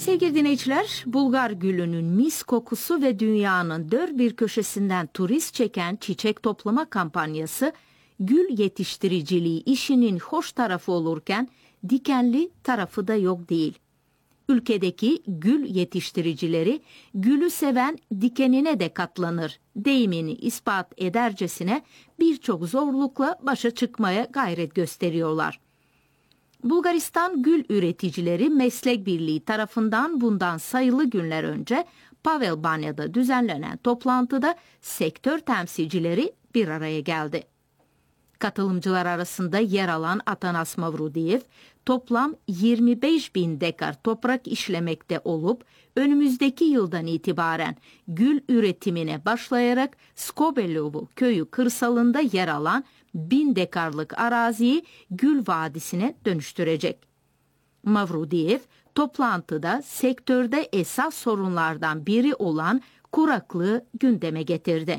Sevgili dinleyiciler, Bulgar gülünün mis kokusu ve dünyanın dört bir köşesinden turist çeken çiçek toplama kampanyası, gül yetiştiriciliği işinin hoş tarafı olurken dikenli tarafı da yok değil. Ülkedeki gül yetiştiricileri gülü seven dikenine de katlanır deyimini ispat edercesine birçok zorlukla başa çıkmaya gayret gösteriyorlar. Bulgaristan Gül Üreticileri Meslek Birliği tarafından bundan sayılı günler önce Pavelbanya'da düzenlenen toplantıda sektör temsilcileri bir araya geldi. Katılımcılar arasında yer alan Atanas Mavrudiyev, toplam 25.000 dekar toprak işlemekte olup önümüzdeki yıldan itibaren gül üretimine başlayarak Skobelovo köyü kırsalında yer alan 1000 dekarlık araziyi Gül Vadisi'ne dönüştürecek. Mavrudiyev toplantıda sektörde esas sorunlardan biri olan kuraklığı gündeme getirdi.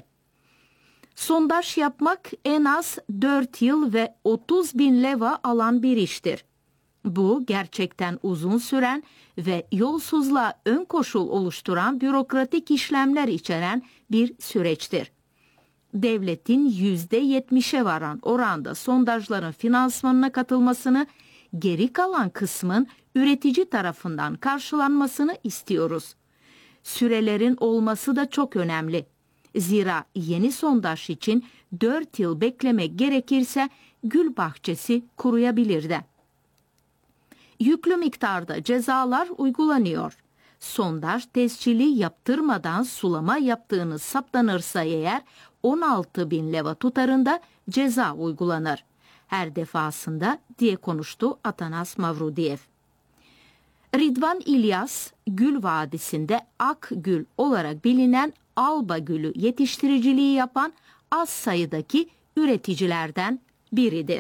Sondaj yapmak en az 4 yıl ve 30.000 leva alan bir iştir. Bu gerçekten uzun süren ve yolsuzluğa ön koşul oluşturan bürokratik işlemler içeren bir süreçtir. Devletin %70'e varan oranda sondajların finansmanına katılmasını, geri kalan kısmın üretici tarafından karşılanmasını istiyoruz. Sürelerin olması da çok önemli. Zira yeni sondaj için 4 yıl beklemek gerekirse gül bahçesi kuruyabilir de. Yüklü miktarda cezalar uygulanıyor. Sondaj tescili yaptırmadan sulama yaptığınız saptanırsa eğer 16.000 leva tutarında ceza uygulanır. Her defasında diye konuştu Atanas Mavrudiyev. Ridvan İlyas, Gül Vadisi'nde Akgül olarak bilinen alba gülü yetiştiriciliği yapan az sayıdaki üreticilerden biridir.